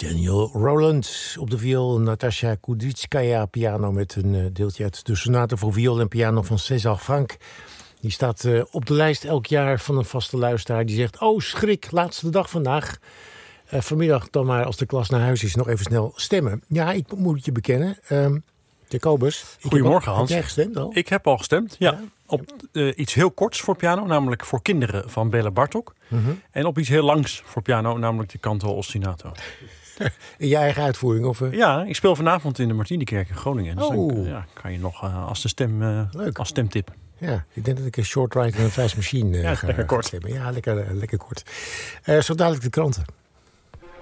Daniel Rowland op de viool, Natasha Kudrytskaya piano met een deeltje uit de sonate voor viool en piano van César Franck. Die staat op de lijst elk jaar van een vaste luisteraar die zegt: oh schrik, laatste dag vandaag. Vanmiddag dan maar, als de klas naar huis is, nog even snel stemmen. Ja, ik moet je bekennen. Jacobus. Goedemorgen, Hans. Heb jij gestemd al? Ik heb al gestemd, ja. Op iets heel korts voor piano, namelijk Voor kinderen van Bela Bartok. Mm-hmm. En op iets heel langs voor piano, namelijk de Canto Ostinato. In je eigen uitvoering? Of, Ja, ik speel vanavond in de Martinikerk in Groningen. Dus dan kan je nog als de stem, als stemtip. Ja, ik denk dat ik een short ride en een fast machine ga lekker kort. stemmen. Ja, lekker kort. Zo dadelijk de kranten.